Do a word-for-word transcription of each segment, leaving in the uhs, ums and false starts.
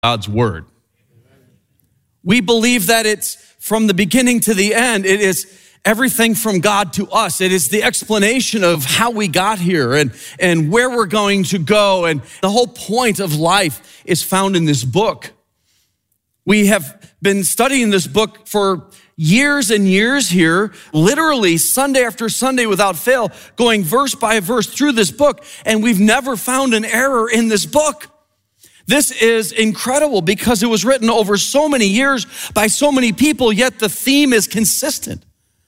God's word. We believe that it's from the beginning to the end. It is everything from God to us. It is the explanation of how we got here and, and where we're going to go. And the whole point of life is found in this book. We have been studying this book for years and years here, literally Sunday after Sunday without fail, going verse by verse through this book, and we've never found an error in this book. This is incredible because it was written over so many years by so many people, yet the theme is consistent.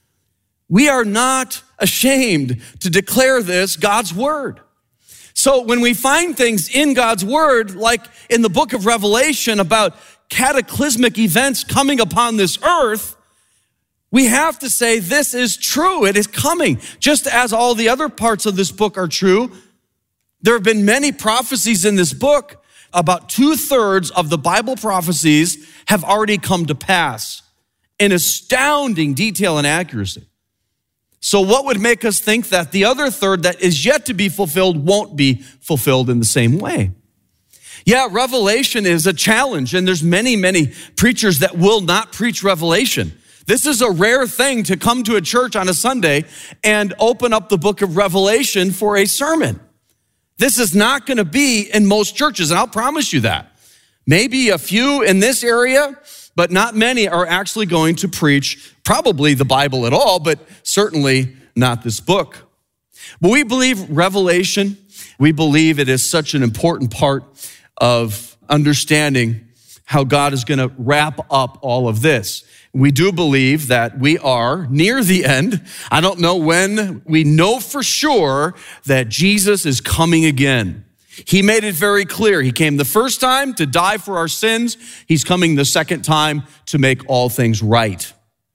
We are not ashamed to declare this God's word. So when we find things in God's word, like in the book of Revelation about cataclysmic events coming upon this earth, we have to say this is true. It is coming. Just as all the other parts of this book are true, there have been many prophecies in this book. About two-thirds of the Bible prophecies have already come to pass in astounding detail and accuracy. So what would make us think that the other third that is yet to be fulfilled won't be fulfilled in the same way? Yeah, Revelation is a challenge, and there's many, many preachers that will not preach Revelation. This is a rare thing to come to a church on a Sunday and open up the book of Revelation for a sermon. This is not going to be in most churches, and I'll promise you that. Maybe a few in this area, but not many are actually going to preach probably the Bible at all, but certainly not this book. But we believe Revelation, we believe it is such an important part of understanding how God is going to wrap up all of this. We do believe that we are near the end. I don't know when. We know for sure that Jesus is coming again. He made it very clear. He came the first time to die for our sins. He's coming the second time to make all things right.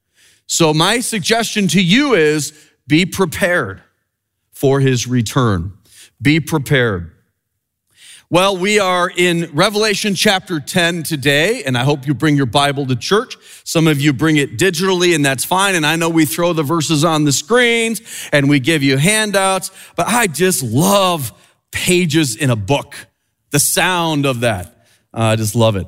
So my suggestion to you is be prepared for his return. Be prepared. Well, we are in Revelation chapter ten today, and I hope you bring your Bible to church. Some of you bring it digitally, and that's fine. And I know we throw the verses on the screens, and we give you handouts, but I just love pages in a book. The sound of that. Uh, I just love it.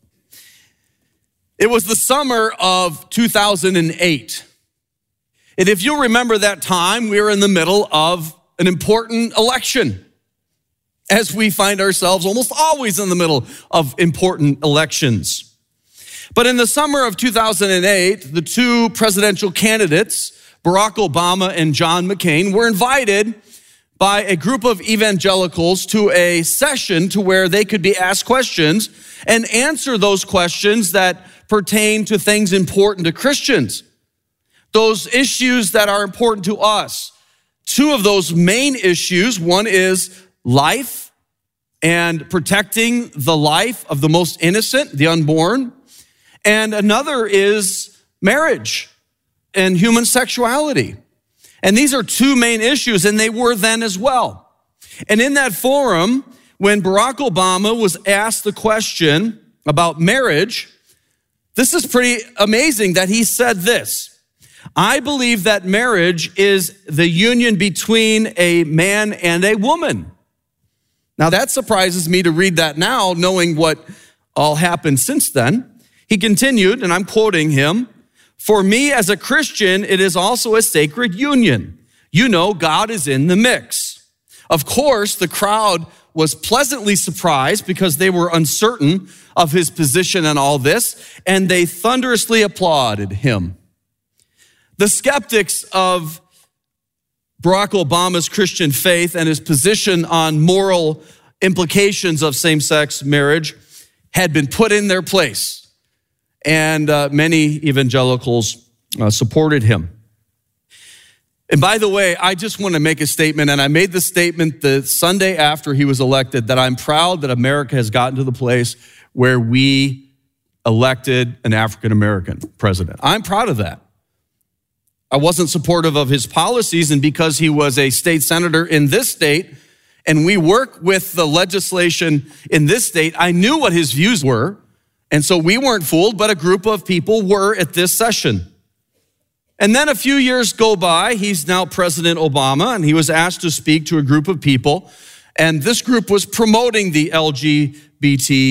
It was the summer of two thousand eight. And if you'll remember that time, we were in the middle of an important election, as we find ourselves almost always in the middle of important elections. But in the summer of two thousand eight, the two presidential candidates, Barack Obama and John McCain, were invited by a group of evangelicals to a session to where they could be asked questions and answer those questions that pertain to things important to Christians, those issues that are important to us. Two of those main issues, one is life and protecting the life of the most innocent, the unborn. And another is marriage and human sexuality. And these are two main issues, and they were then as well. And in that forum, when Barack Obama was asked the question about marriage, this is pretty amazing that he said this: I believe that marriage is the union between a man and a woman. Now that surprises me to read that now, knowing what all happened since then. He continued, and I'm quoting him, "For me as a Christian, it is also a sacred union. You know, God is in the mix." Of course, the crowd was pleasantly surprised because they were uncertain of his position on all this, and they thunderously applauded him. The skeptics of Barack Obama's Christian faith and his position on moral implications of same-sex marriage had been put in their place. And uh, many evangelicals uh, supported him. And by the way, I just want to make a statement, and I made the statement the Sunday after he was elected, that I'm proud that America has gotten to the place where we elected an African-American president. I'm proud of that. I wasn't supportive of his policies, and because he was a state senator in this state, and we work with the legislation in this state, I knew what his views were. And so we weren't fooled, but a group of people were at this session. And then a few years go by. He's now President Obama, and he was asked to speak to a group of people. And this group was promoting the L G B T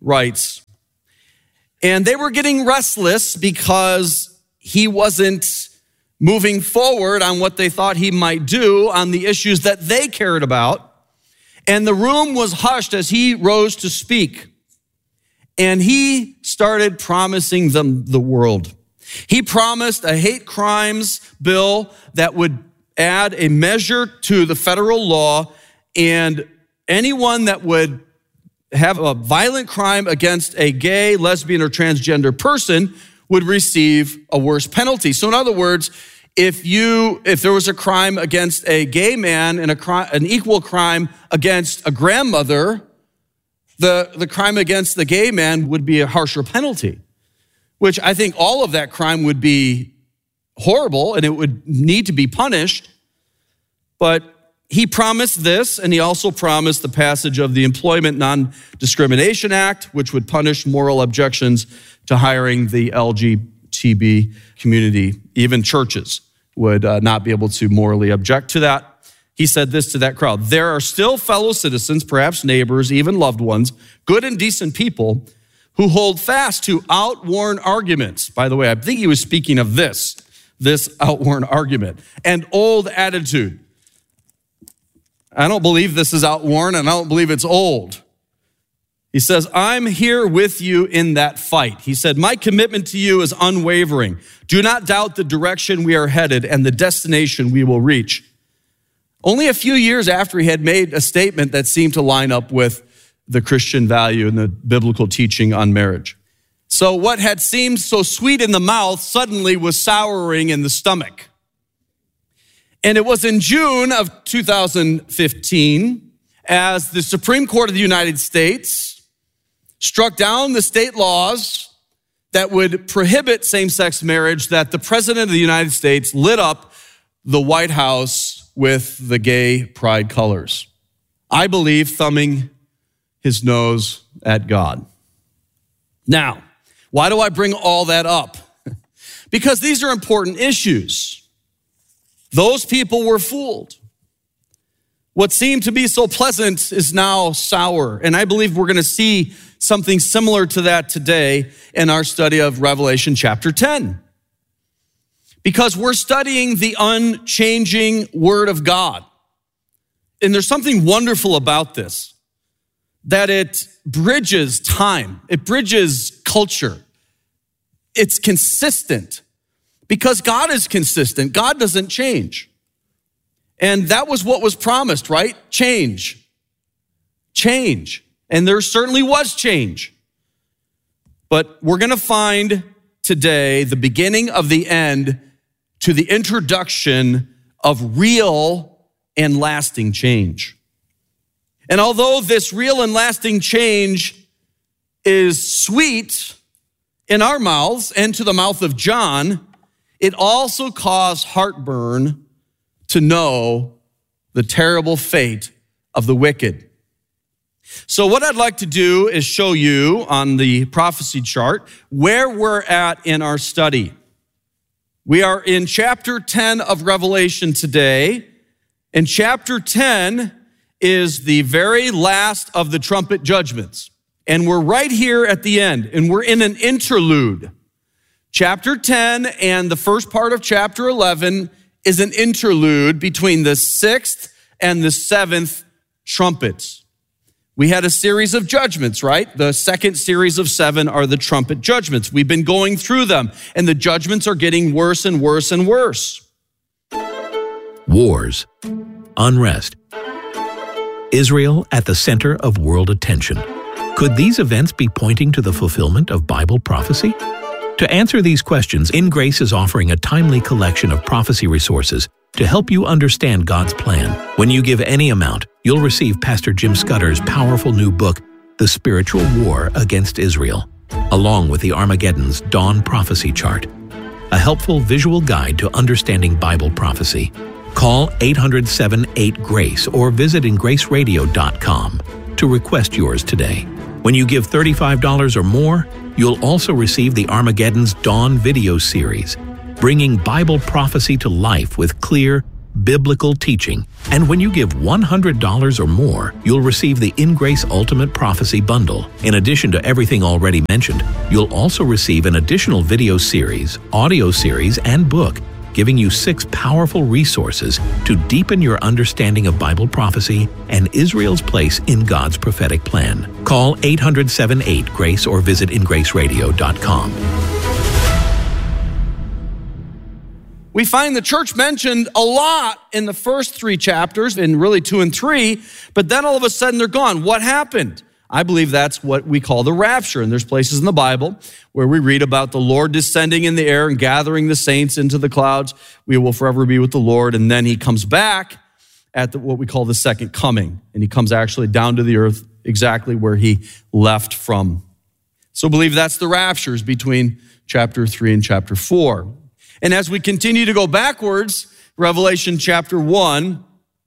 writes, and they were getting restless because he wasn't moving forward on what they thought he might do on the issues that they cared about. And the room was hushed as he rose to speak. And he started promising them the world. He promised a hate crimes bill that would add a measure to the federal law, and anyone that would have a violent crime against a gay, lesbian, or transgender person would receive a worse penalty. So in other words, if you if there was a crime against a gay man and a crime, an equal crime against a grandmother, the, the crime against the gay man would be a harsher penalty, which I think all of that crime would be horrible and it would need to be punished. But he promised this, and he also promised the passage of the Employment Non-Discrimination Act, which would punish moral objections to hiring the L G B T community. Even churches would uh, not be able to morally object to that. He said this to that crowd: there are still fellow citizens, perhaps neighbors, even loved ones, good and decent people, who hold fast to outworn arguments. By the way, I think he was speaking of this, this outworn argument, and old attitude. I don't believe this is outworn, and I don't believe it's old. He says, I'm here with you in that fight. He said, my commitment to you is unwavering. Do not doubt the direction we are headed and the destination we will reach. Only a few years after he had made a statement that seemed to line up with the Christian value and the biblical teaching on marriage. So what had seemed so sweet in the mouth suddenly was souring in the stomach. And it was in June of two thousand fifteen, as the Supreme Court of the United States struck down the state laws that would prohibit same-sex marriage, that the President of the United States lit up the White House with the gay pride colors. I believe thumbing his nose at God. Now, why do I bring all that up? Because these are important issues. Those people were fooled. What seemed to be so pleasant is now sour. And I believe we're going to see something similar to that today in our study of Revelation chapter ten. Because we're studying the unchanging Word of God. And there's something wonderful about this, that it bridges time. It bridges culture. It's consistent. Because God is consistent. God doesn't change. And that was what was promised, right? Change. Change. And there certainly was change. But we're going to find today the beginning of the end to the introduction of real and lasting change. And although this real and lasting change is sweet in our mouths and to the mouth of John, it also caused heartburn to know the terrible fate of the wicked. So what I'd like to do is show you on the prophecy chart where we're at in our study. We are in chapter ten of Revelation today, and chapter ten is the very last of the trumpet judgments. And we're right here at the end, and we're in an interlude. Chapter ten and the first part of chapter eleven is an interlude between the sixth and the seventh trumpets. We had a series of judgments, right? The second series of seven are the trumpet judgments. We've been going through them, and the judgments are getting worse and worse and worse. Wars, unrest, Israel at the center of world attention. Could these events be pointing to the fulfillment of Bible prophecy? To answer these questions, In Grace is offering a timely collection of prophecy resources to help you understand God's plan. When you give any amount, you'll receive Pastor Jim Scudder's powerful new book, The Spiritual War Against Israel, along with the Armageddon's Dawn Prophecy Chart, a helpful visual guide to understanding Bible prophecy. Call eight hundred, seven eight, GRACE or visit in grace radio dot com to request yours today. When you give thirty-five dollars or more, you'll also receive the Armageddon's Dawn video series, bringing Bible prophecy to life with clear, biblical teaching. And when you give one hundred dollars or more, you'll receive the In Grace Ultimate Prophecy Bundle. In addition to everything already mentioned, you'll also receive an additional video series, audio series, and book, giving you six powerful resources to deepen your understanding of Bible prophecy and Israel's place in God's prophetic plan. Call eight hundred, seven eight, GRACE or visit in grace radio dot com. We find the church mentioned a lot in the first three chapters, and really two and three, but then all of a sudden they're gone. What happened? I believe that's what we call the rapture, and there's places in the Bible where we read about the Lord descending in the air and gathering the saints into the clouds. We will forever be with the Lord, and then he comes back at the, what we call the second coming, and he comes actually down to the earth exactly where he left from. So believe that's the raptures between chapter three and chapter four. And as we continue to go backwards, Revelation chapter one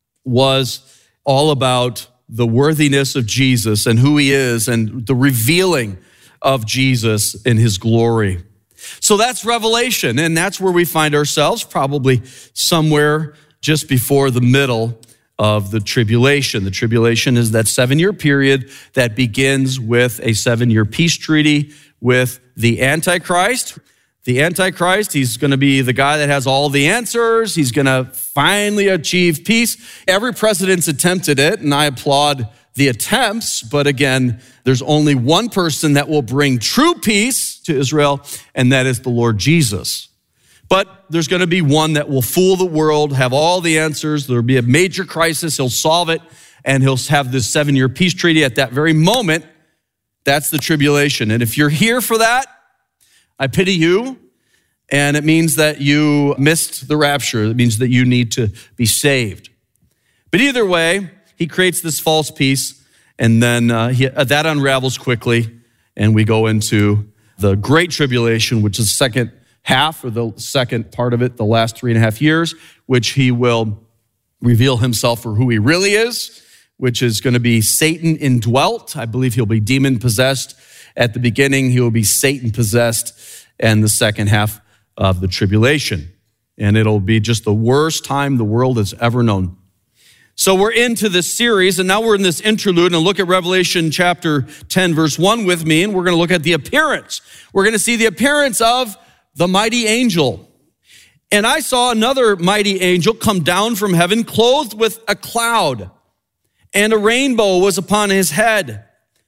was all about the worthiness of Jesus and who he is and the revealing of Jesus in his glory. So that's Revelation, and that's where we find ourselves, probably somewhere just before the middle of the tribulation. The tribulation is that seven-year period that begins with a seven-year peace treaty with the Antichrist. The Antichrist, he's going to be the guy that has all the answers. He's going to finally achieve peace. Every president's attempted it, and I applaud the attempts. But again, there's only one person that will bring true peace to Israel, and that is the Lord Jesus. But there's going to be one that will fool the world, have all the answers. There'll be a major crisis. He'll solve it, and he'll have this seven-year peace treaty at that very moment. That's the tribulation. And if you're here for that, I pity you, and it means that you missed the rapture. It means that you need to be saved. But either way, he creates this false peace, and then uh, he, uh, that unravels quickly, and we go into the Great Tribulation, which is the second half, or the second part of it, the last three and a half years, which he will reveal himself for who he really is, which is going to be Satan indwelt. I believe he'll be demon-possessed. At the beginning, he will be Satan-possessed, and the second half of the tribulation. And it'll be just the worst time the world has ever known. So we're into this series, and now we're in this interlude, and look at Revelation chapter ten, verse one with me, and we're going to look at the appearance. We're going to see the appearance of the mighty angel. And I saw another mighty angel come down from heaven, clothed with a cloud, and a rainbow was upon his head.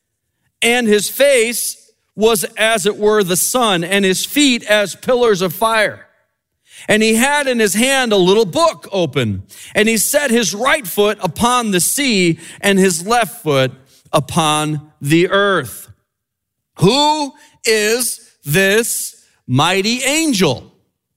And his face was as it were the sun, and his feet as pillars of fire. And he had in his hand a little book open, and he set his right foot upon the sea and his left foot upon the earth. Who is this mighty angel?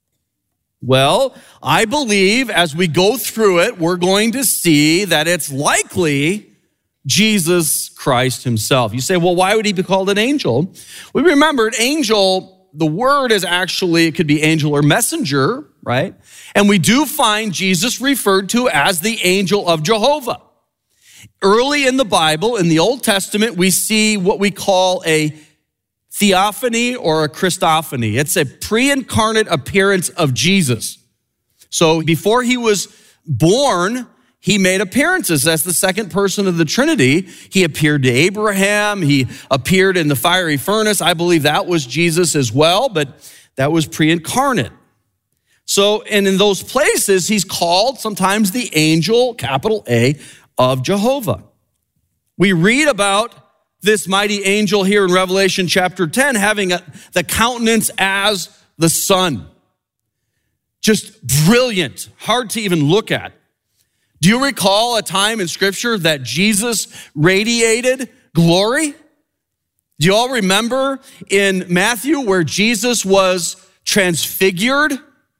Well, I believe as we go through it, we're going to see that it's likely Jesus Christ himself. You say, well, why would he be called an angel? We remembered angel, the word is actually, it could be angel or messenger, right? And we do find Jesus referred to as the angel of Jehovah. Early in the Bible, in the Old Testament, we see what we call a theophany or a Christophany. It's a pre-incarnate appearance of Jesus. So before he was born, he made appearances as the second person of the Trinity. He appeared to Abraham. He appeared in the fiery furnace. I believe that was Jesus as well, but that was pre-incarnate. So, and in those places, he's called sometimes the angel, capital A, of Jehovah. We read about this mighty angel here in Revelation chapter ten having a, the countenance as the sun. Just brilliant, hard to even look at. Do you recall a time in Scripture that Jesus radiated glory? Do you all remember in Matthew where Jesus was transfigured?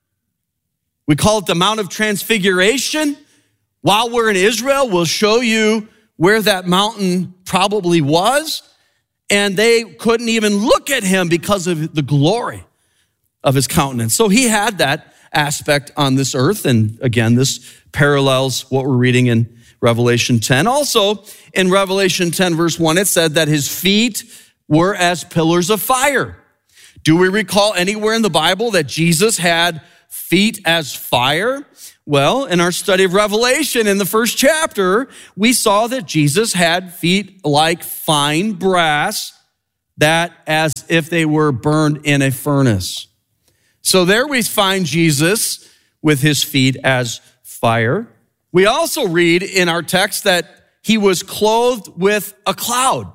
We call it the Mount of Transfiguration. While we're in Israel, we'll show you where that mountain probably was. And they couldn't even look at him because of the glory of his countenance. So he had that aspect on this earth. And again, this parallels what we're reading in Revelation ten. Also, in Revelation ten, verse one, it said that his feet were as pillars of fire. Do we recall anywhere in the Bible that Jesus had feet as fire? Well, in our study of Revelation in the first chapter, we saw that Jesus had feet like fine brass, that as if they were burned in a furnace. So there we find Jesus with his feet as fire. We also read in our text that he was clothed with a cloud.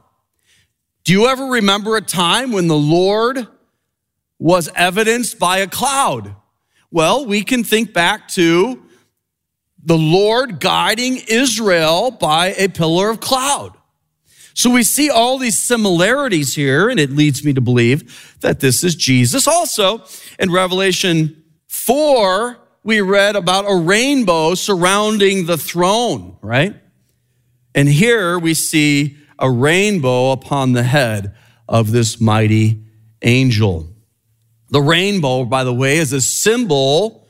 Do you ever remember a time when the Lord was evidenced by a cloud? Well, we can think back to the Lord guiding Israel by a pillar of cloud. So we see all these similarities here, and it leads me to believe that this is Jesus. Also, in Revelation four, we read about a rainbow surrounding the throne, right? And here we see a rainbow upon the head of this mighty angel. The rainbow, by the way, is a symbol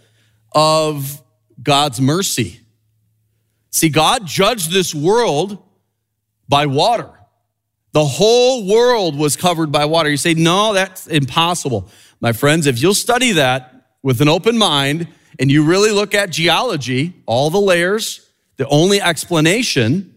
of God's mercy. See, God judged this world by water. The whole world was covered by water. You say, no, that's impossible. My friends, if you'll study that with an open mind and you really look at geology, all the layers, the only explanation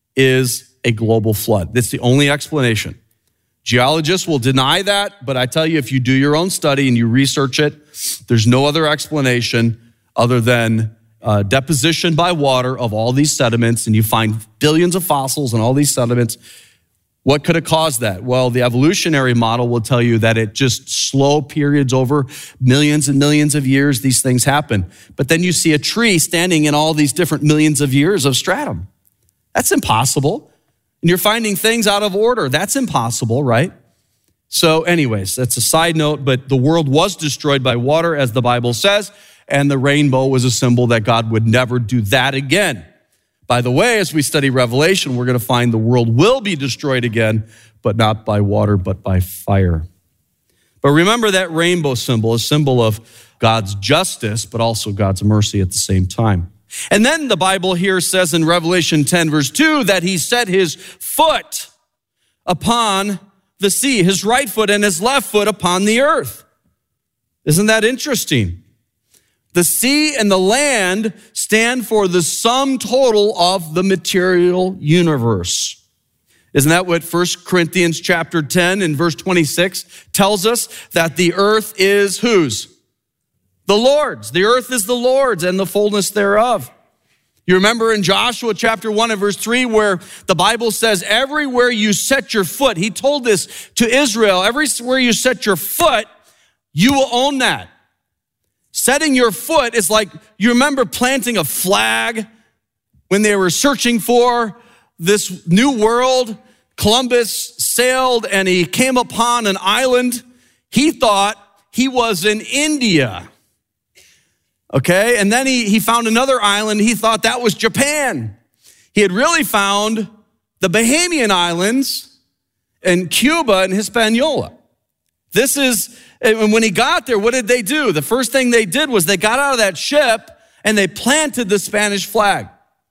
is a global flood. That's the only explanation. Geologists will deny that, but I tell you, if you do your own study and you research it, there's no other explanation other than uh, deposition by water of all these sediments, and you find billions of fossils and all these sediments. What could have caused that? Well, the evolutionary model will tell you that it just slow periods over millions and millions of years, these things happen. But then you see a tree standing in all these different millions of years of stratum. That's impossible. And you're finding things out of order. That's impossible, right? So anyways, that's a side note, but the world was destroyed by water, as the Bible says, and the rainbow was a symbol that God would never do that again. By the way, as we study Revelation, we're going to find the world will be destroyed again, but not by water, but by fire. But remember that rainbow symbol, a symbol of God's justice, but also God's mercy at the same time. And then the Bible here says in Revelation ten, verse two, that he set his foot upon the sea, his right foot and his left foot upon the earth. Isn't that interesting? The sea and the land stand for the sum total of the material universe. Isn't that what First Corinthians chapter ten and verse twenty-six tells us? That the earth is whose? The Lord's. The earth is the Lord's and the fullness thereof. You remember in Joshua chapter one and verse three where the Bible says, everywhere you set your foot, he told this to Israel, everywhere you set your foot, you will own that. Setting your foot is like, you remember planting a flag when they were searching for this new world? Columbus sailed and he came upon an island. He thought he was in India. Okay, and then he, he found another island. He thought that was Japan. He had really found the Bahamian Islands and Cuba and Hispaniola. This is, and when he got there, what did they do? The first thing they did was they got out of that ship and they planted the Spanish flag.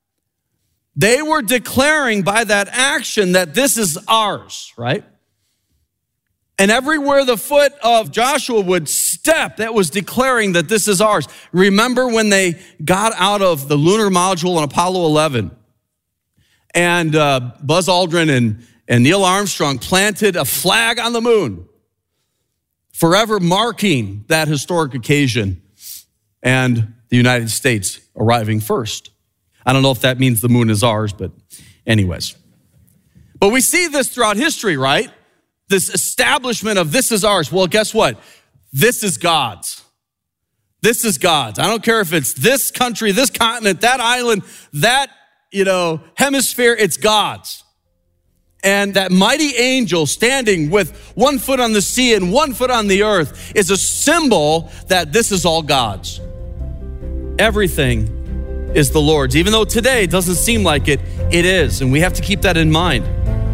They were declaring by that action that this is ours, right? And everywhere the foot of Joshua would step, that was declaring that this is ours. Remember when they got out of the lunar module on Apollo eleven and uh, Buzz Aldrin and, and Neil Armstrong planted a flag on the moon, forever marking that historic occasion and the United States arriving first. I don't know if that means the moon is ours, but anyways. But we see this throughout history, right? This establishment of this is ours. Well, guess what? This is God's. This is God's. I don't care if it's this country, this continent, that island, that, you know, hemisphere, it's God's. And that mighty angel standing with one foot on the sea and one foot on the earth is a symbol that this is all God's. Everything is the Lord's. Even though today it doesn't seem like it, it is. And we have to keep that in mind.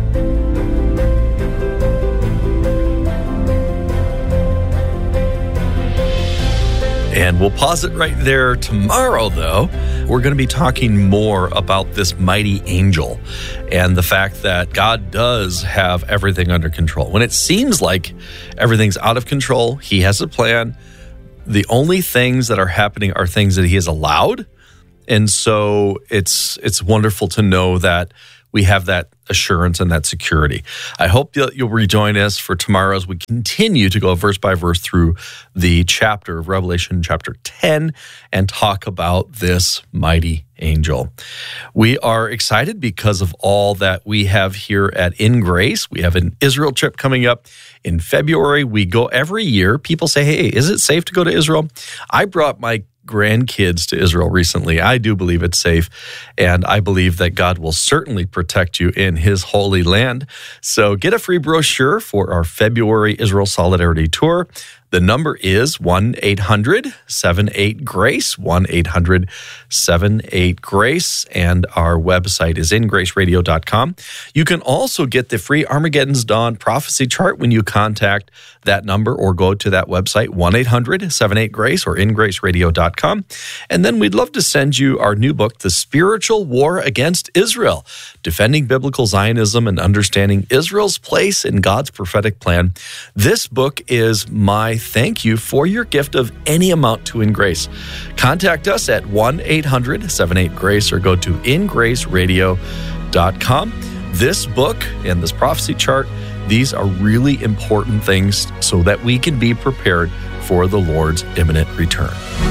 And we'll pause it right there. Tomorrow, though, we're going to be talking more about this mighty angel and the fact that God does have everything under control. When it seems like everything's out of control, he has a plan. the only things that are happening are things that he has allowed. And so it's it's wonderful to know that we have that assurance and that security. I hope that you'll rejoin us for tomorrow as we continue to go verse by verse through the chapter of Revelation, chapter ten, and talk about this mighty angel. We are excited because of all that we have here at In Grace. We have an Israel trip coming up in February. We go every year. People say, hey, is it safe to go to Israel? I brought my grandkids to Israel recently. I do believe it's safe, and I believe that God will certainly protect you in his holy land. So get a free brochure for our February Israel Solidarity Tour. The number is one eight hundred seven eight GRACE, one eight hundred seven eight GRACE, and our website is in grace radio dot com. You can also get the free Armageddon's Dawn prophecy chart when you contact that number or go to that website, one eight hundred seven eight GRACE or in grace radio dot com. And then we'd love to send you our new book, The Spiritual War Against Israel, Defending Biblical Zionism and Understanding Israel's Place in God's Prophetic Plan. This book is my thank you for your gift of any amount to In Grace. Contact us at one eight hundred seven eight GRACE or go to in grace radio dot com. This book and this prophecy chart, these are really important things so that we can be prepared for the Lord's imminent return.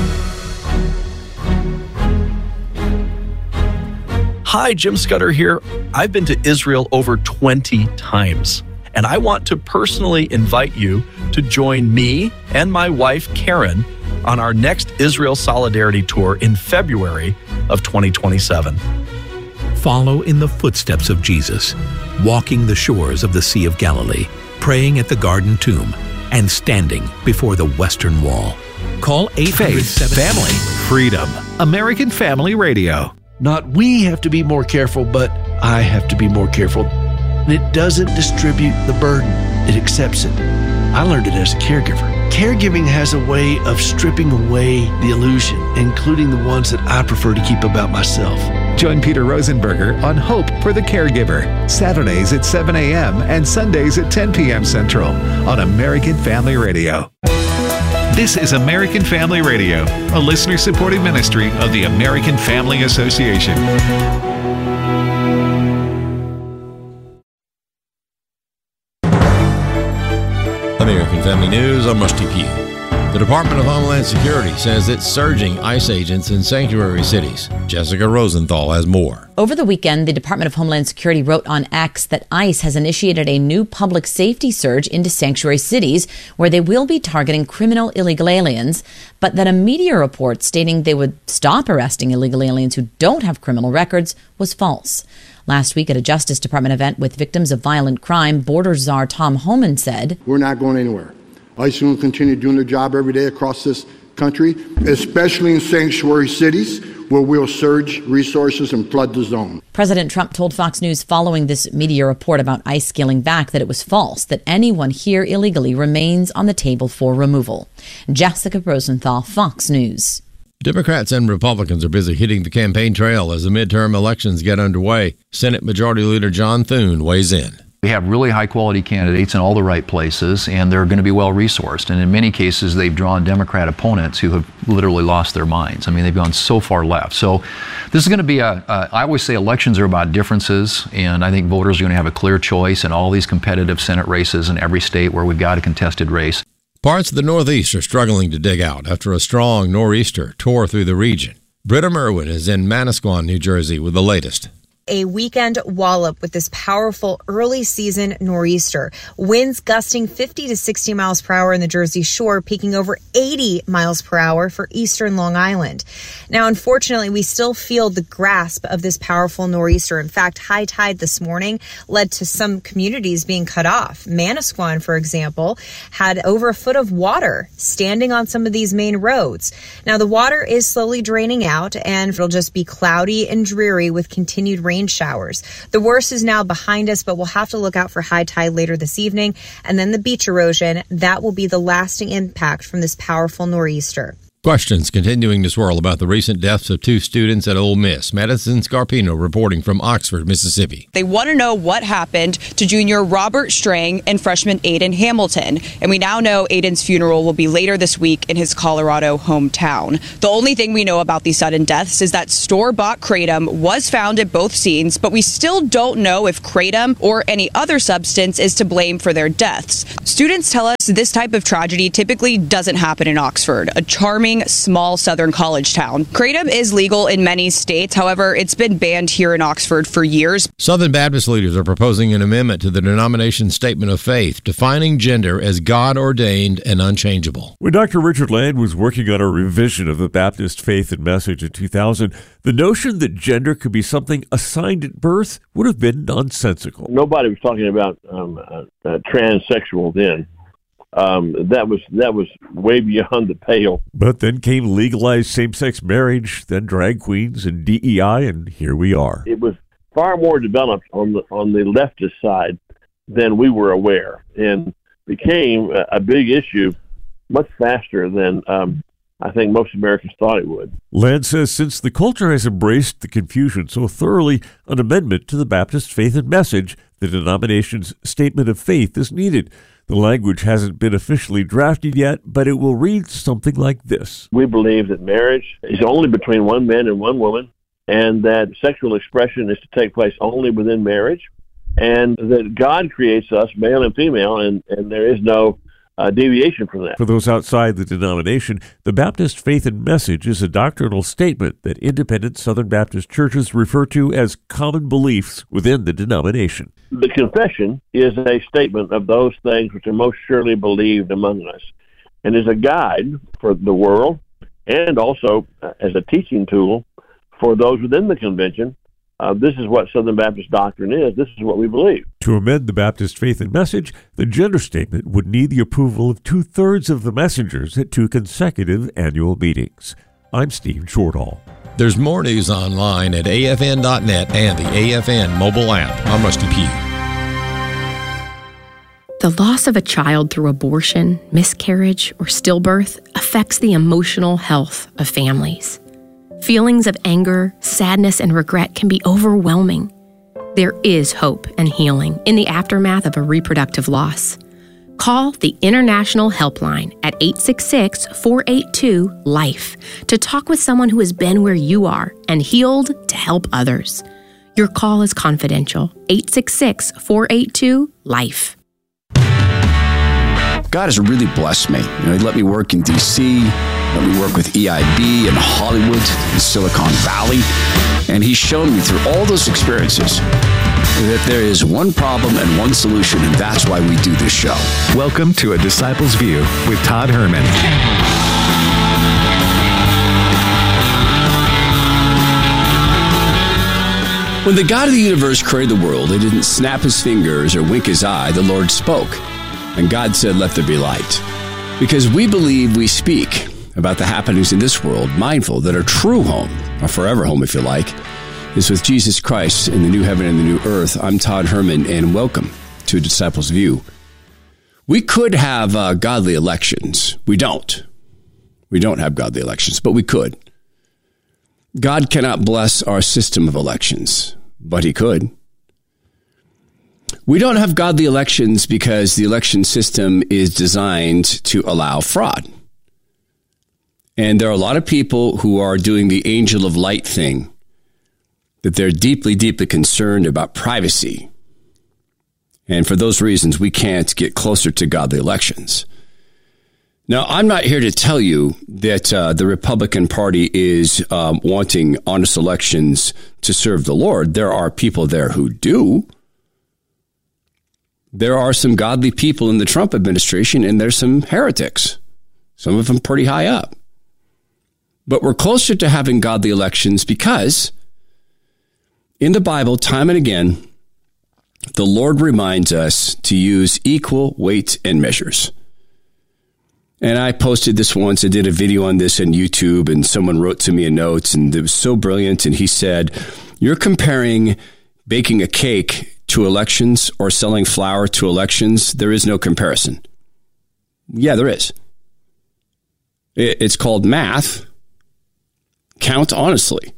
Hi, Jim Scudder here. I've been to Israel over twenty times, and I want to personally invite you to join me and my wife, Karen, on our next Israel Solidarity Tour in February of twenty twenty-seven. Follow in the footsteps of Jesus, walking the shores of the Sea of Galilee, praying at the Garden Tomb, and standing before the Western Wall. Call eight hundred Faith, family, freedom. American Family Radio. Not we have to be more careful, but I have to be more careful. It doesn't distribute the burden. It accepts it. I learned it as a caregiver. Caregiving has a way of stripping away the illusion, including the ones that I prefer to keep about myself. Join Peter Rosenberger on Hope for the Caregiver, Saturdays at seven a.m. and Sundays at ten p.m. Central on American Family Radio. This is American Family Radio, a listener-supported ministry of the American Family Association. American Family News, I'm Rusty Pugh. The Department of Homeland Security says it's surging ICE agents in sanctuary cities. Jessica Rosenthal has more. Over the weekend, the Department of Homeland Security wrote on X that ICE has initiated a new public safety surge into sanctuary cities where they will be targeting criminal illegal aliens, but that a media report stating they would stop arresting illegal aliens who don't have criminal records was false. Last week at a Justice Department event with victims of violent crime, Border Czar Tom Homan said, "We're not going anywhere. ICE will continue doing their job every day across this country, especially in sanctuary cities where we'll surge resources and flood the zone." President Trump told Fox News following this media report about ICE scaling back that it was false, that anyone here illegally remains on the table for removal. Jessica Rosenthal, Fox News. Democrats and Republicans are busy hitting the campaign trail as the midterm elections get underway. Senate Majority Leader John Thune weighs in. We have really high-quality candidates in all the right places, and they're going to be well-resourced. And in many cases, they've drawn Democrat opponents who have literally lost their minds. I mean, they've gone so far left. So this is going to be a, a I always say elections are about differences, and I think voters are going to have a clear choice in all these competitive Senate races in every state where we've got a contested race. Parts of the Northeast are struggling to dig out after a strong nor'easter tore through the region. Britta Merwin is in Manasquan, New Jersey, with the latest. A weekend wallop with this powerful early season nor'easter. Winds gusting fifty to sixty miles per hour in the Jersey Shore, peaking over eighty miles per hour for eastern Long Island. Now, unfortunately, we still feel the grasp of this powerful nor'easter. In fact, high tide this morning led to some communities being cut off. Manasquan, for example, had over a foot of water standing on some of these main roads. Now, the water is slowly draining out, and it'll just be cloudy and dreary with continued rain showers. The worst is now behind us, but we'll have to look out for high tide later this evening. And then the beach erosion, that will be the lasting impact from this powerful nor'easter. Questions continuing to swirl about the recent deaths of two students at Ole Miss. Madison Scarpino reporting from Oxford, Mississippi. They want to know what happened to junior Robert Strang and freshman Aiden Hamilton. And we now know Aiden's funeral will be later this week in his Colorado hometown. The only thing we know about these sudden deaths is that store-bought kratom was found at both scenes, but we still don't know if kratom or any other substance is to blame for their deaths. Students tell us this type of tragedy typically doesn't happen in Oxford, a charming, small southern college town. Kratom is legal in many states. However, it's been banned here in Oxford for years. Southern Baptist leaders are proposing an amendment to the denomination's statement of faith, defining gender as God-ordained and unchangeable. When Doctor Richard Land was working on a revision of the Baptist Faith and Message in two thousand, the notion that gender could be something assigned at birth would have been nonsensical. Nobody was talking about um, uh, uh, transsexual then. Um, that was that was way beyond the pale. But then came legalized same-sex marriage, then drag queens and D E I, and here we are. It was far more developed on the on the leftist side than we were aware, and became a, a big issue much faster than um, I think most Americans thought it would. Land says since the culture has embraced the confusion so thoroughly, an amendment to the Baptist Faith and Message, the denomination's statement of faith, is needed. The language hasn't been officially drafted yet, but it will read something like this. We believe that marriage is only between one man and one woman, and that sexual expression is to take place only within marriage, and that God creates us, male and female, and, and there is no uh, deviation from that. For those outside the denomination, the Baptist Faith and Message is a doctrinal statement that independent Southern Baptist churches refer to as common beliefs within the denomination. The confession is a statement of those things which are most surely believed among us, and is a guide for the world, and also uh, as a teaching tool for those within the convention. Uh, this is what Southern Baptist doctrine is. This is what we believe. To amend the Baptist Faith and Message, the gender statement would need the approval of two-thirds of the messengers at two consecutive annual meetings. I'm Steve Shortall. There's more news online at A F N dot net and the A F N mobile app. I'm Rusty Pugh. The loss of a child through abortion, miscarriage, or stillbirth affects the emotional health of families. Feelings of anger, sadness, and regret can be overwhelming. There is hope and healing in the aftermath of a reproductive loss. Call the International Helpline at eight six six, four eight two, LIFE to talk with someone who has been where you are and healed to help others. Your call is confidential. eight six six, four eight two, LIFE. God has really blessed me. You know, he let me work in D C, let me work with E I B in Hollywood, in Silicon Valley, and he's shown me through all those experiences that there is one problem and one solution, and that's why we do this show. Welcome to A Disciple's View with Todd Herman. When the God of the universe created the world, he didn't snap his fingers or wink his eye. The Lord spoke, and God said, "Let there be light." Because we believe we speak about the happenings in this world, mindful that our true home, our forever home if you like, is with Jesus Christ in the new heaven and the new earth. I'm Todd Herman, and welcome to A Disciple's View. We could have uh, godly elections. We don't. We don't have godly elections, but we could. God cannot bless our system of elections, but he could. We don't have godly elections because the election system is designed to allow fraud. And there are a lot of people who are doing the angel of light thing, that they're deeply, deeply concerned about privacy. And for those reasons, we can't get closer to godly elections. Now, I'm not here to tell you that uh, the Republican Party is um, wanting honest elections to serve the Lord. There are people there who do. There are some godly people in the Trump administration, and there's some heretics, some of them pretty high up. But we're closer to having godly elections because in the Bible, time and again, the Lord reminds us to use equal weight and measures. And I posted this once. I did a video on this on YouTube, and someone wrote to me a note, and it was so brilliant. And he said, "You're comparing baking a cake to elections or selling flour to elections. There is no comparison." Yeah, there is. It's called math. Count honestly.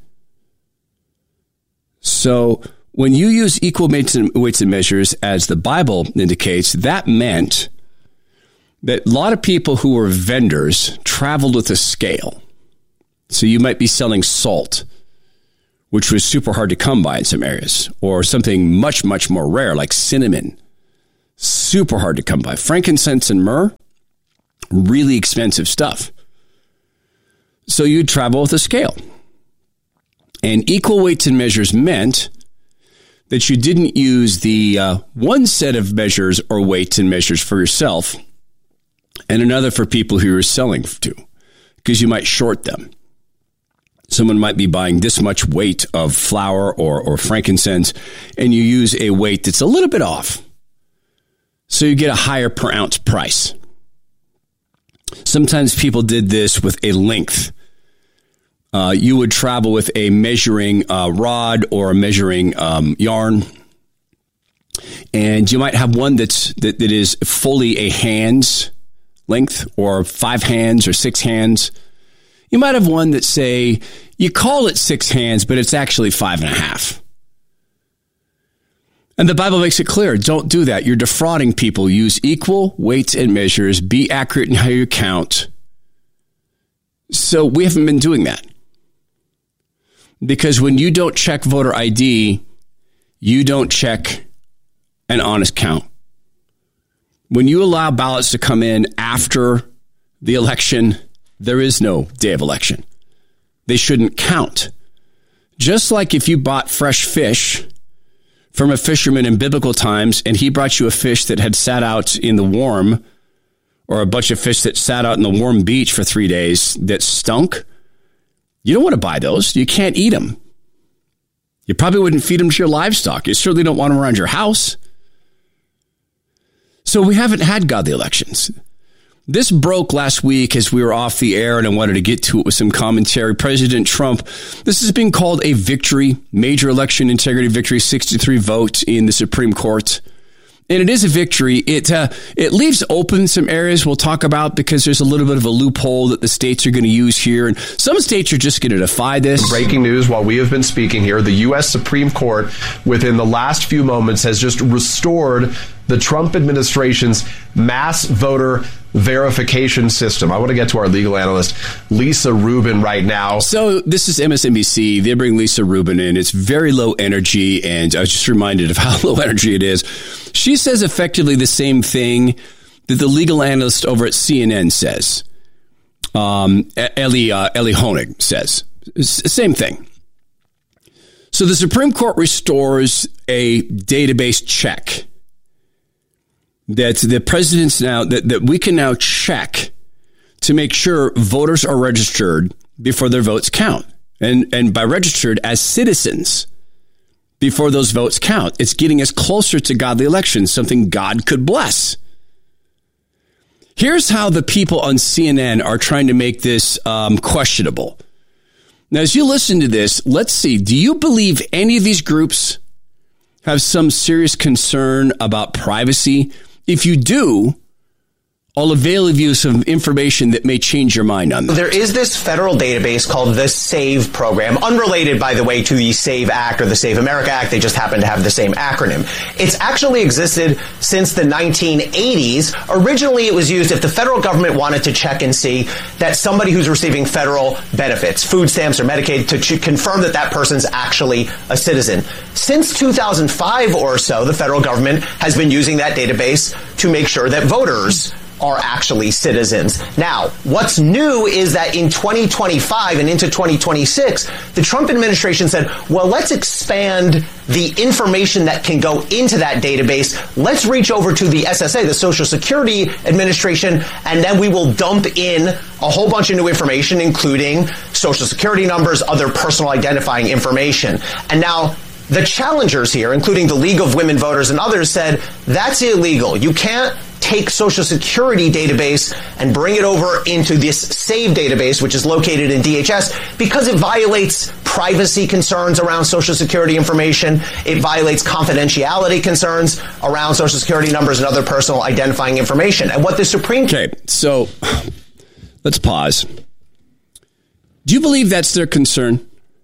So when you use equal weights and, weights and measures, as the Bible indicates, that meant that a lot of people who were vendors traveled with a scale. So you might be selling salt, which was super hard to come by in some areas, or something much, much more rare like cinnamon. Super hard to come by. Frankincense and myrrh, really expensive stuff. So you'd travel with a scale. And equal weights and measures meant that you didn't use the uh, one set of measures or weights and measures for yourself and another for people who you're selling to, because you might short them. Someone might be buying this much weight of flour or, or frankincense, and you use a weight that's a little bit off. So you get a higher per ounce price. Sometimes people did this with a length. Uh, you would travel with a measuring uh, rod or a measuring um, yarn, and you might have one that's that, that is fully a hand's length, or five hands or six hands. You might have one that, say, you call it six hands, but it's actually five and a half. And the Bible makes it clear, don't do that. You're defrauding people. Use equal weights and measures. Be accurate in how you count. So we haven't been doing that. Because when you don't check voter I D, you don't check an honest count. When you allow ballots to come in after the election, there is no day of election. They shouldn't count. Just like if you bought fresh fish from a fisherman in biblical times and he brought you a fish that had sat out in the warm, or a bunch of fish that sat out in the warm beach for three days that stunk, you don't want to buy those. You can't eat them. You probably wouldn't feed them to your livestock. You certainly don't want them around your house. So we haven't had godly elections. This broke last week as we were off the air, and I wanted to get to it with some commentary. President Trump, this has been called a victory, major election integrity victory, sixty-three votes in the Supreme Court. And it is a victory. It uh, it leaves open some areas we'll talk about, because there's a little bit of a loophole that the states are going to use here. And some states are just going to defy this. Breaking news while we have been speaking here, the U S Supreme Court, within the last few moments, has just restored the Trump administration's mass voter verification system. I want to get to our legal analyst, Lisa Rubin, right now. So this is M S N B C. They bring Lisa Rubin in. It's very low energy, and I was just reminded of how low energy it is. She says effectively the same thing that the legal analyst over at C N N says. Um, Ellie, uh, Ellie Honig says. Same thing. So the Supreme Court restores a database check that the president's now, that, that we can now check to make sure voters are registered before their votes count. And, and by registered, as citizens before those votes count. It's getting us closer to godly elections, something God could bless. Here's how the people on C N N are trying to make this um, questionable. Now, as you listen to this, let's see, do you believe any of these groups have some serious concern about privacy? If you do, I'll avail of you some information that may change your mind on that. There is this federal database called the SAVE program, unrelated, by the way, to the SAVE Act or the Save America Act. They just happen to have the same acronym. It's actually existed since the nineteen eighties. Originally, it was used if the federal government wanted to check and see that somebody who's receiving federal benefits, food stamps or Medicaid, to ch- confirm that that person's actually a citizen. Since two thousand five or so, the federal government has been using that database to make sure that voters are actually citizens. Now, what's new is that in twenty twenty-five and into twenty twenty-six, the Trump administration said, well, let's expand the information that can go into that database. Let's reach over to the S S A, the Social Security Administration, and then we will dump in a whole bunch of new information, including Social Security numbers, other personal identifying information. And now, the challengers here, including the League of Women Voters and others, said that's illegal. You can't take Social Security database and bring it over into this SAVE database, which is located in D H S, because it violates privacy concerns around Social Security information. It violates confidentiality concerns around Social Security numbers and other personal identifying information. And what the Supreme... Okay, so Let's pause. Do you believe that's their concern?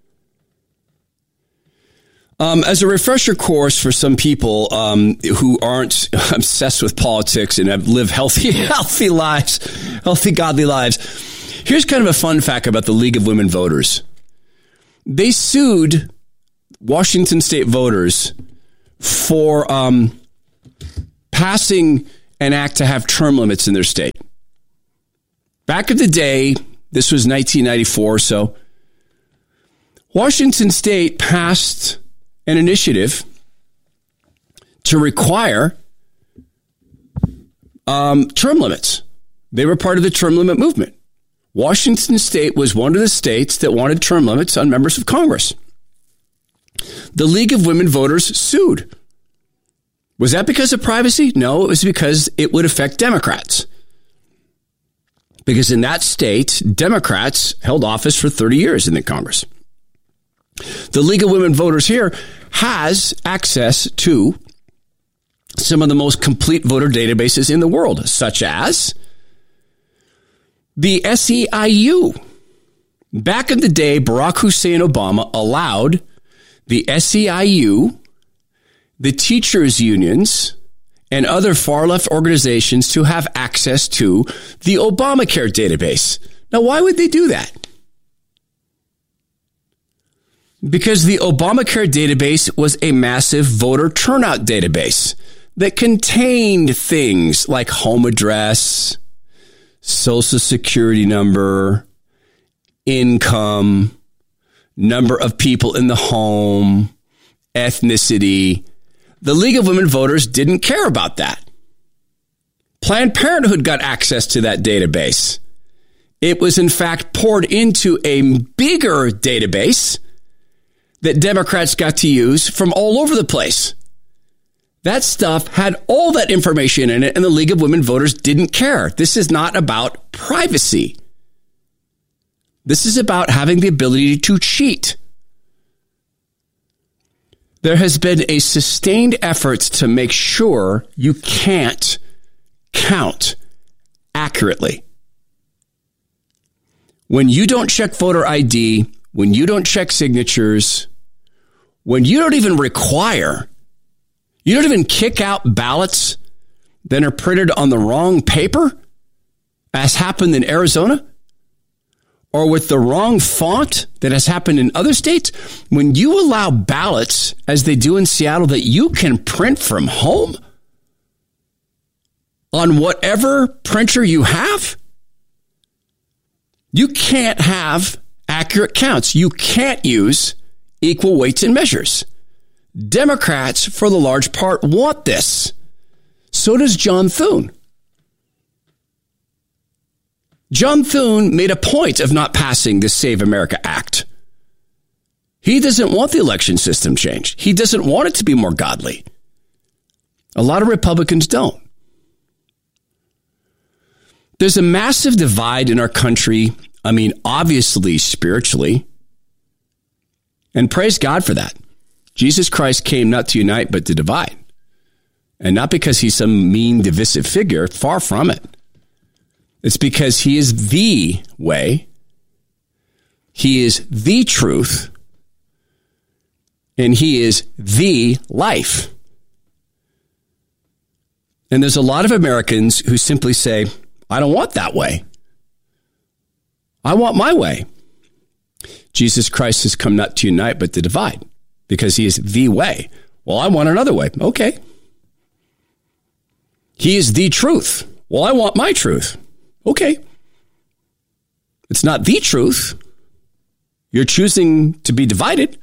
Um, as a refresher course for some people um, who aren't obsessed with politics and have lived healthy, healthy lives, healthy, godly lives, here's kind of a fun fact about the League of Women Voters. They sued Washington state voters for um, passing an act to have term limits in their state. Back in the day, this was nineteen ninety-four or so, Washington state passed an initiative to require um, term limits. They were part of the term limit movement. Washington state was one of the states that wanted term limits on members of Congress. The League of Women Voters sued. Was that because of privacy? No, it was because it would affect Democrats. Because in that state, Democrats held office for thirty years in the Congress. The League of Women Voters here has access to some of the most complete voter databases in the world, such as the S E I U. Back in the day, Barack Hussein Obama allowed the S E I U, the teachers' unions, and other far-left organizations to have access to the Obamacare database. Now, why would they do that? Because the Obamacare database was a massive voter turnout database that contained things like home address, social security number, income, number of people in the home, ethnicity. The League of Women Voters didn't care about that. Planned Parenthood got access to that database. It was, in fact, poured into a bigger database that Democrats got to use from all over the place. That stuff had all that information in it, and the League of Women Voters didn't care. This is not about privacy. This is about having the ability to cheat. There has been a sustained effort to make sure you can't count accurately. When you don't check voter I D, when you don't check signatures, when you don't even require, you don't even kick out ballots that are printed on the wrong paper, as happened in Arizona, or with the wrong font that has happened in other states, when you allow ballots, as they do in Seattle, that you can print from home on whatever printer you have, you can't have accurate counts. You can't use equal weights and measures. Democrats, for the large part, want this. So does John Thune. John Thune made a point of not passing the Save America Act. He doesn't want the election system changed. He doesn't want it to be more godly. A lot of Republicans don't. There's a massive divide in our country. I mean, obviously, spiritually. And praise God for that. Jesus Christ came not to unite, but to divide. And not because he's some mean, divisive figure. Far from it. It's because he is the way. He is the truth. And he is the life. And there's a lot of Americans who simply say, I don't want that way. I want my way. Jesus Christ has come not to unite, but to divide, because he is the way. Well, I want another way. Okay. He is the truth. Well, I want my truth. Okay. It's not the truth. You're choosing to be divided.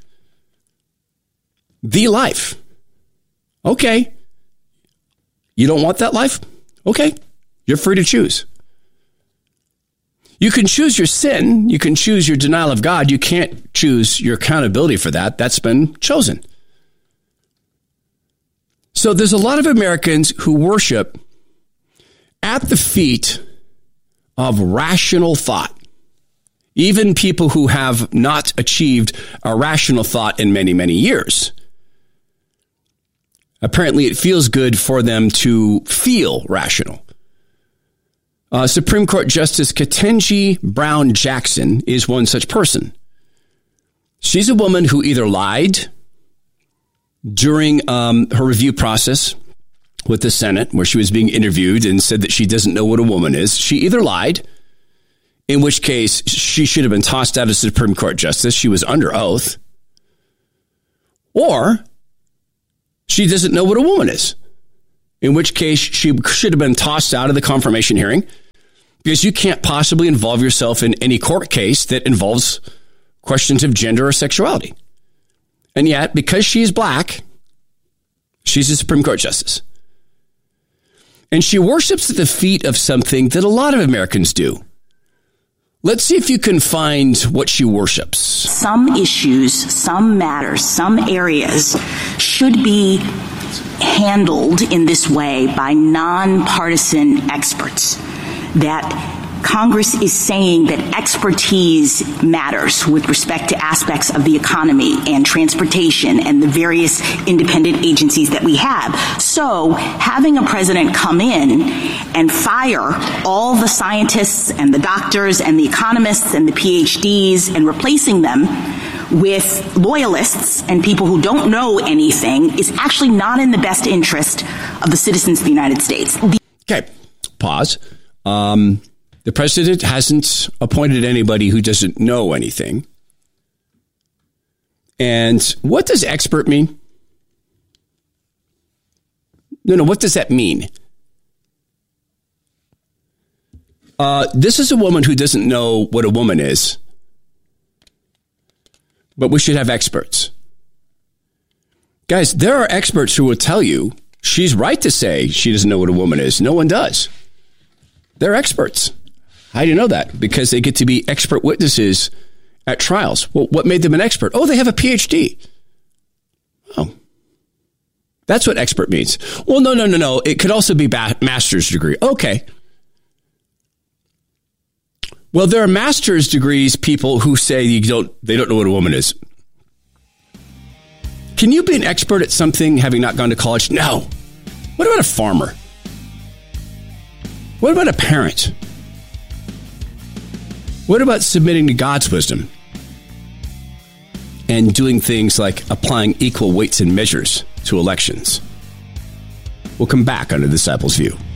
The life. Okay. You don't want that life? Okay. You're free to choose. You can choose your sin. You can choose your denial of God. You can't choose your accountability for that. That's been chosen. So there's a lot of Americans who worship at the feet of rational thought. Even people who have not achieved a rational thought in many, many years. Apparently, it feels good for them to feel rational. Uh, Supreme Court Justice Ketanji Brown Jackson is one such person. She's a woman who either lied during um, her review process with the Senate, where she was being interviewed and said that she doesn't know what a woman is. She either lied, in which case she should have been tossed out as Supreme Court Justice. She was under oath. Or she doesn't know what a woman is, in which case she should have been tossed out of the confirmation hearing, because you can't possibly involve yourself in any court case that involves questions of gender or sexuality. And yet, because she is black, she's a Supreme Court Justice. And she worships at the feet of something that a lot of Americans do. Let's see if you can find what she worships. Some issues, some matters, some areas should be handled in this way by nonpartisan experts. That Congress is saying that expertise matters with respect to aspects of the economy and transportation and the various independent agencies that we have. So having a president come in and fire all the scientists and the doctors and the economists and the P H Ds and replacing them with loyalists and people who don't know anything is actually not in the best interest of the citizens of the United States. The- okay, pause. Um, the president hasn't appointed anybody who doesn't know anything. And what does expert mean? No, no, what does that mean? Uh, this is a woman who doesn't know what a woman is. But we should have experts. Guys, there are experts who will tell you she's right to say she doesn't know what a woman is. No one does. They're experts. How do you know that? Because they get to be expert witnesses at trials. Well, what made them an expert? Oh, they have a P H D. Oh, that's what expert means. Well, no, no, no, no. It could also be ba- master's degree. Okay. Well, there are master's degrees people who say you don't, they don't know what a woman is. Can you be an expert at something having not gone to college? No. What about a farmer? What about a parent? What about submitting to God's wisdom and doing things like applying equal weights and measures to elections? We'll come back on the Disciples' View.